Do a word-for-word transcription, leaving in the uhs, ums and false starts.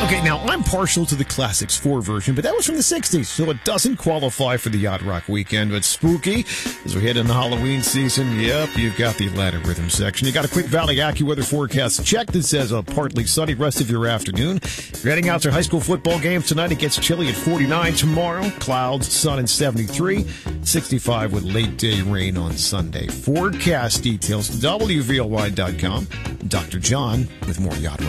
Okay, now I'm partial to the Classics four version, but that was from the sixties, so it doesn't qualify for the Yacht Rock weekend. But spooky, as we head into Halloween season, yep, you've got the Atlantic Rhythm section. You got a quick Valley AccuWeather forecast check that says a partly sunny rest of your afternoon. You're heading out to high school football games tonight. It gets chilly at forty-nine tomorrow. Clouds, sun and seventy-three. sixty-five with late day rain on Sunday. Forecast details to W V L Y dot com. Doctor John with more Yacht Rock.